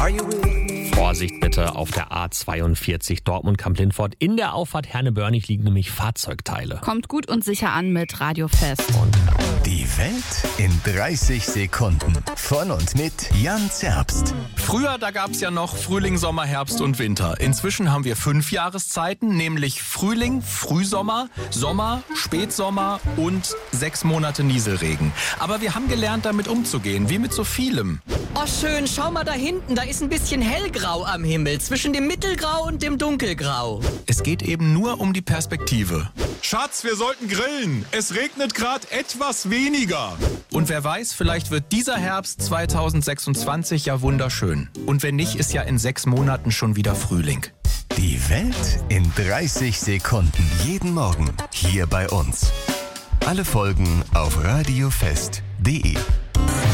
Vorsicht bitte auf der A42 Dortmund-Kamp-Lindfort. In der Auffahrt Herne-Börnig liegen nämlich Fahrzeugteile. Kommt gut und sicher an mit Radio Fest. Die Welt in 30 Sekunden. Von und mit Jan Zerbst. Früher, da gab es ja noch Frühling, Sommer, Herbst und Winter. Inzwischen haben wir 5 Jahreszeiten, nämlich Frühling, Frühsommer, Sommer, Spätsommer und 6 Monate Nieselregen. Aber wir haben gelernt, damit umzugehen, wie mit so vielem. Oh schön, schau mal da hinten, da ist ein bisschen hellgrau am Himmel, zwischen dem Mittelgrau und dem Dunkelgrau. Es geht eben nur um die Perspektive. Schatz, wir sollten grillen. Es regnet gerade etwas weniger. Und wer weiß, vielleicht wird dieser Herbst 2026 ja wunderschön. Und wenn nicht, ist ja in 6 Monaten schon wieder Frühling. Die Welt in 30 Sekunden. Jeden Morgen hier bei uns. Alle Folgen auf radiofest.de.